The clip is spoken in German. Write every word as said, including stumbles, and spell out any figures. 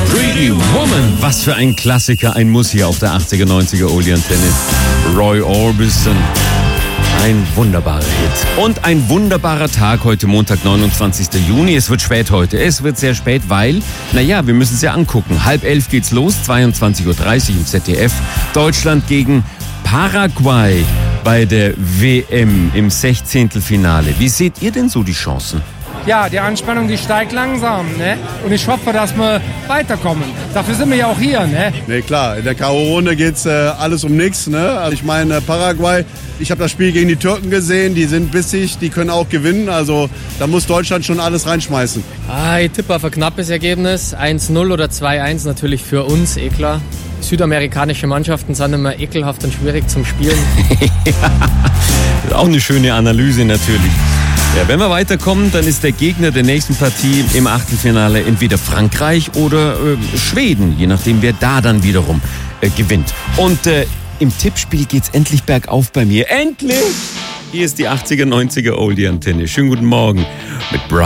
Pretty Woman, was für ein Klassiker, ein Muss hier auf der achtziger, neunziger Oldie Antenne. Roy Orbison, ein wunderbarer Hit. Und ein wunderbarer Tag heute Montag, neunundzwanzigster Juni. Es wird spät heute, es wird sehr spät, weil, naja, wir müssen es ja angucken. Halb elf geht's los, zweiundzwanzig Uhr dreißig im Z D F. Deutschland gegen Paraguay bei der W M im Sechzehntelfinale. Wie seht ihr denn so die Chancen? Ja, die Anspannung, die steigt langsam, ne? Und ich hoffe, dass wir weiterkommen. Dafür sind wir ja auch hier, ne? Ne, klar, in der K O-Runde geht's äh, alles um nichts, ne? Also ich meine, Paraguay, ich habe das Spiel gegen die Türken gesehen, die sind bissig, die können auch gewinnen, also da muss Deutschland schon alles reinschmeißen. Ah, ich tippe auf ein knappes Ergebnis, eins null oder zwei eins natürlich für uns, eh klar. Südamerikanische Mannschaften sind immer ekelhaft und schwierig zum Spielen. Ja, auch eine schöne Analyse natürlich. Ja, wenn wir weiterkommen, dann ist der Gegner der nächsten Partie im Achtelfinale entweder Frankreich oder äh, Schweden, je nachdem, wer da dann wiederum äh, gewinnt. Und äh, im Tippspiel geht's endlich bergauf bei mir. Endlich! Hier ist die achtziger, neunziger Oldie Antenne. Schönen guten Morgen mit Brian.